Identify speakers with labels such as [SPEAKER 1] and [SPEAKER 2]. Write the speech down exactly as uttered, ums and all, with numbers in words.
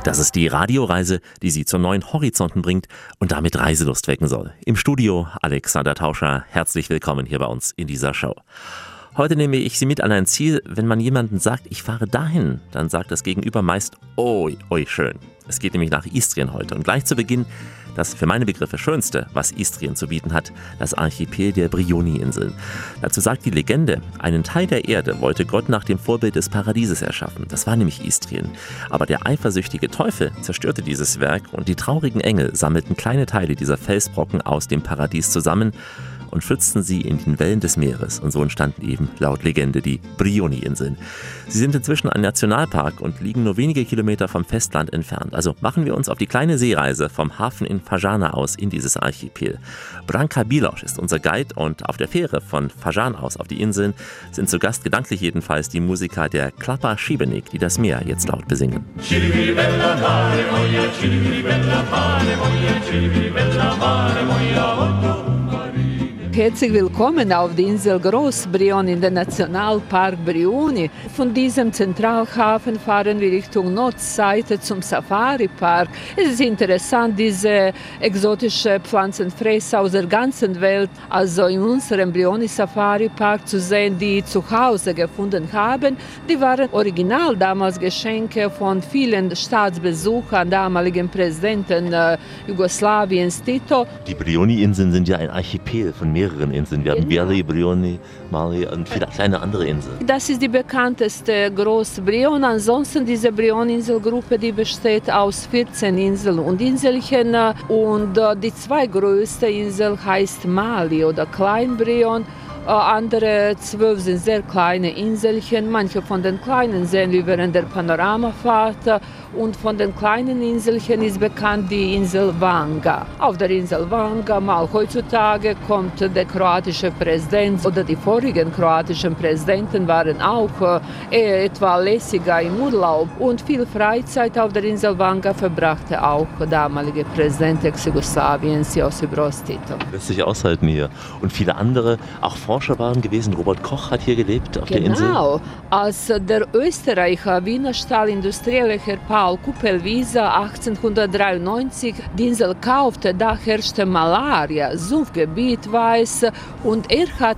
[SPEAKER 1] Das ist die Radioreise, die Sie zu neuen Horizonten bringt und damit Reiselust wecken soll. Im Studio Alexander Tauscher, herzlich willkommen hier bei uns in dieser Show. Heute nehme ich Sie mit an ein Ziel. Wenn man jemandem sagt, ich fahre dahin, dann sagt das Gegenüber meist, oi, oi, schön. Es geht nämlich nach Istrien heute und gleich zu Beginn das für meine Begriffe Schönste, was Istrien zu bieten hat, das Archipel der Brioni-Inseln. Dazu sagt die Legende, einen Teil der Erde wollte Gott nach dem Vorbild des Paradieses erschaffen. Das war nämlich Istrien. Aber der eifersüchtige Teufel zerstörte dieses Werk und die traurigen Engel sammelten kleine Teile dieser Felsbrocken aus dem Paradies zusammen und schützten sie in den Wellen des Meeres. Und so entstanden eben laut Legende die Brioni-Inseln. Sie sind inzwischen ein Nationalpark und liegen nur wenige Kilometer vom Festland entfernt. Also machen wir uns auf die kleine Seereise vom Hafen in Fažana aus in dieses Archipel. Branka Biloš ist unser Guide und auf der Fähre von Fažan aus auf die Inseln sind zu Gast, gedanklich jedenfalls, die Musiker der Klapa Šibenik, die das Meer jetzt laut besingen.
[SPEAKER 2] Herzlich willkommen auf der Insel Groß-Brioni in der Nationalpark Brioni. Von diesem Zentralhafen fahren wir Richtung Nordseite zum Safari-Park. Es ist interessant, diese exotischen Pflanzenfresser aus der ganzen Welt, also in unserem Brioni-Safari-Park zu sehen, die zu Hause gefunden haben. Die waren original damals Geschenke von vielen Staatsbesuchern, damaligen Präsidenten äh, Jugoslawiens Tito.
[SPEAKER 1] Die Brioni-Inseln sind ja ein Archipel von mehreren Inseln. Wir haben Vjeri, Brioni, Mali und viele kleine andere Inseln.
[SPEAKER 2] Das ist die bekannteste Groß-Brioni. Ansonsten diese Brioni-Inselgruppe, die besteht aus vierzehn Inseln und Inselchen. Und die zweitgrößte Insel heißt Mali oder Klein-Brioni. Andere zwölf sind sehr kleine Inselchen. Manche von den kleinen sehen wir während der Panoramafahrt. Und von den kleinen Inselchen ist bekannt die Insel Vanga. Auf der Insel Vanga, mal heutzutage, kommt der kroatische Präsident oder die vorigen kroatischen Präsidenten waren auch äh, etwa lässiger im Urlaub. Und viel Freizeit auf der Insel Vanga verbrachte auch der damalige Präsident Ex-Jugoslawiens, Josip Broz Tito.
[SPEAKER 1] Lässt sich aushalten hier. Und viele andere, auch Forscher waren gewesen. Robert Koch hat hier gelebt auf
[SPEAKER 2] genau.
[SPEAKER 1] der Insel.
[SPEAKER 2] Genau. Als der Österreicher Wiener Stahlindustrielle Herr Paul Kupelwieser achtzehnhundertdreiundneunzig die Insel kaufte, da herrschte Malaria, Sumpfgebiet war es und er hat